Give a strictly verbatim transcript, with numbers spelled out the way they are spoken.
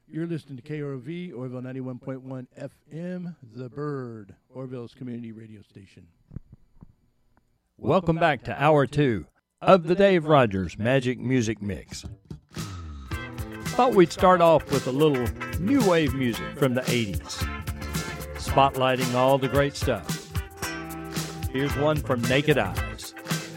You're listening to K R O V, Orville ninety-one point one F M, The Bird, Orville's community radio station. Welcome back to Hour two of the Dave Rogers Magic Music Mix. Thought we'd start off with a little new wave music from the eighties, spotlighting all the great stuff. Here's one from Naked Eye.